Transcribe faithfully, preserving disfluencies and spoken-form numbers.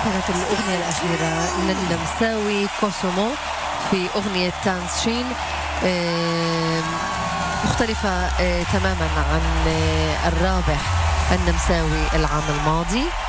كانت الأغنية الأخيرة للنمساوي كوسومو في أغنية تانسشين، مختلفة تماما عن الرابح النمساوي العام الماضي.